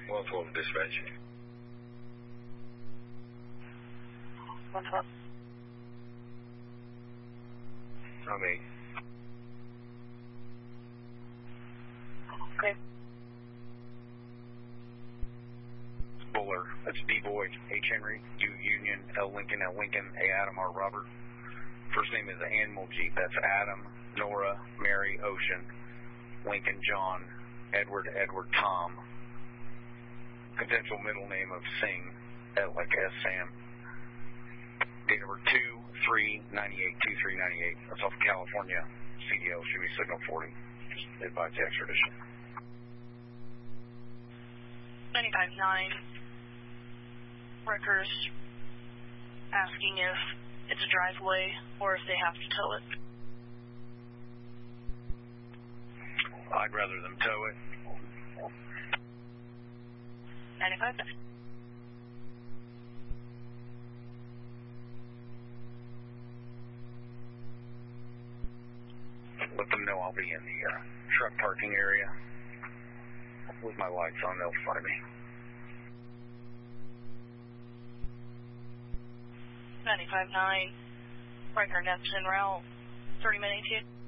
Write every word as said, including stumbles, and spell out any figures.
one twelve dispatch. one twelve. I'm eight. Okay. Buller. That's D-Boy, H. Henry, U. Union, L. Lincoln, L. Lincoln, A. Adam, R. Robert. First name is Animal Jeep. That's Adam, Nora, Mary, Ocean, Lincoln, John, Edward, Edward, Tom. Potential middle name of Singh, L like S. Sam. Date number two three ninety-eight, two three ninety-eight. That's off California. C D L should be signal forty. Just advise the extradition. ninety-five nine. Wreckers asking if it's a driveway or if they have to tow it. I'd rather them tow it. ninety-five. Let them know I'll be in the uh, truck parking area. With my lights on, they'll find me. ninety-five nine. Wrecker next en route. thirty minutes.